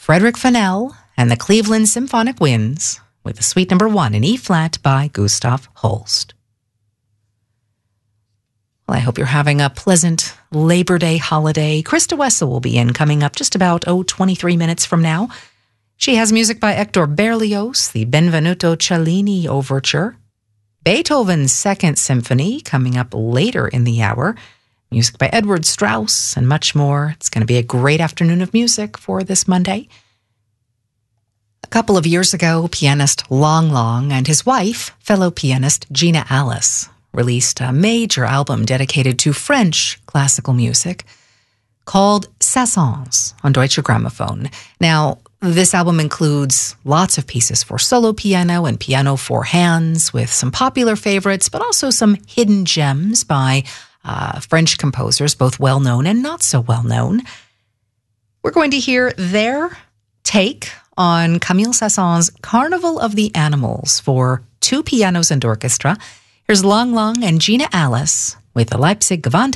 Frederick Fennell and the Cleveland Symphonic Winds with the Suite Number 1 in E-flat by Gustav Holst. Well, I hope you're having a pleasant Labor Day holiday. Krista Wessel will be in coming up just about 23 minutes from now. She has music by Hector Berlioz, the Benvenuto Cellini Overture, Beethoven's Second Symphony coming up later in the hour, music by Edward Strauss, and much more. It's going to be a great afternoon of music for this Monday. A couple of years ago, pianist Long Long and his wife, fellow pianist Gina Alice, released a major album dedicated to French classical music called Saisons on Deutsche Grammophon. Now, this album includes lots of pieces for solo piano and piano for hands, with some popular favorites, but also some hidden gems by French composers, both well-known and not so well-known. We're going to hear their take on Camille Saint-Saëns' Carnival of the Animals for two pianos and orchestra. Here's Long Long and Gina Alice with the Leipzig Gewandhaus